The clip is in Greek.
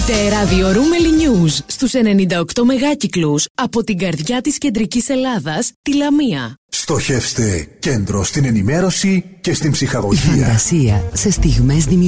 Ακούτε ραδιορούμελη News στους 98 μεγάκυκλους από την καρδιά της κεντρικής Ελλάδας, τη Λαμία. Στοχεύστε κέντρο στην ενημέρωση και στην ψυχαγωγία. Η φαντασία σε στιγμές δημιουργίας.